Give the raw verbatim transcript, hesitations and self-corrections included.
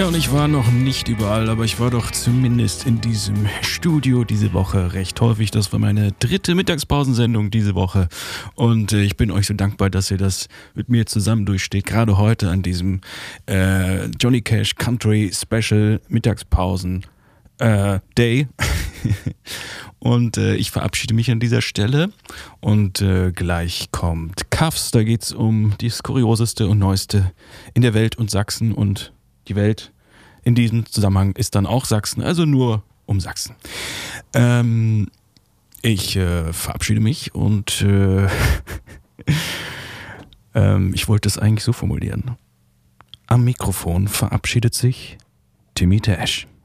Tja, und ich war noch nicht überall, aber ich war doch zumindest in diesem Studio diese Woche recht häufig. Das war meine dritte Mittagspausensendung diese Woche. Und äh, ich bin euch so dankbar, dass ihr das mit mir zusammen durchsteht. Gerade heute an diesem äh, Johnny Cash Country Special Mittagspausen äh, Day. Und äh, ich verabschiede mich an dieser Stelle. Und äh, gleich kommt Cuffs. Da geht's um das Kurioseste und Neueste in der Welt und Sachsen und die Welt in diesem Zusammenhang ist dann auch Sachsen, also nur um Sachsen. Ähm, ich äh, verabschiede mich und äh, ähm, ich wollte es eigentlich so formulieren. Am Mikrofon verabschiedet sich Timmy Tash.